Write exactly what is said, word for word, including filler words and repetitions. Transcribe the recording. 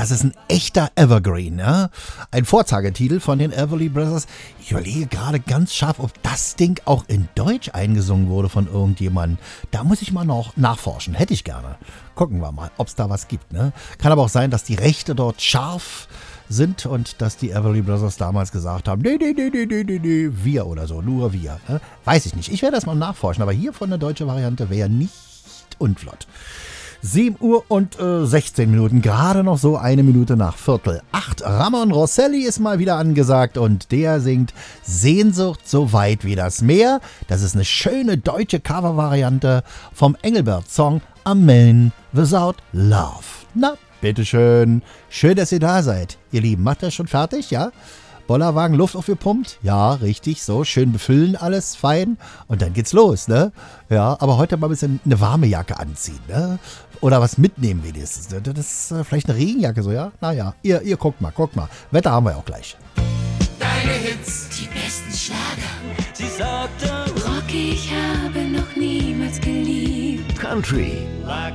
das ist ein echter Evergreen, ja? Ein Vorzeigetitel von den Everly Brothers. Ich überlege gerade ganz scharf, ob das Ding auch in Deutsch eingesungen wurde von irgendjemandem. Da muss ich mal noch nachforschen. Hätte ich gerne. Gucken wir mal, ob es da was gibt, ne? Kann aber auch sein, dass die Rechte dort scharf sind und dass die Everly Brothers damals gesagt haben, nee, nee, nee, nee, nee, nee, nee, wir oder so, nur wir. Ne? Weiß ich nicht. Ich werde das mal nachforschen, aber hier von der deutschen Variante wäre nicht unflott. sieben Uhr und äh, sechzehn Minuten, gerade noch so eine Minute nach Viertel acht. Ramon Rosselli ist mal wieder angesagt und der singt Sehnsucht so weit wie das Meer. Das ist eine schöne deutsche Covervariante vom Engelbert-Song A Man Without Love. Na, bitteschön. Schön, dass ihr da seid. Ihr Lieben, macht das schon fertig, ja? Bollerwagen, Luft aufgepumpt? Ja, richtig, so. Schön befüllen alles, fein. Und dann geht's los, ne? Ja, aber heute mal ein bisschen eine warme Jacke anziehen, ne? Oder was mitnehmen wenigstens. Das ist äh, vielleicht eine Regenjacke so, ja? Naja, ihr, ihr guckt mal, guckt mal. Wetter haben wir ja auch gleich. Deine Hits, die besten Schlager. Sie sagte, Rocky, ich habe noch niemals geliebt. Country, like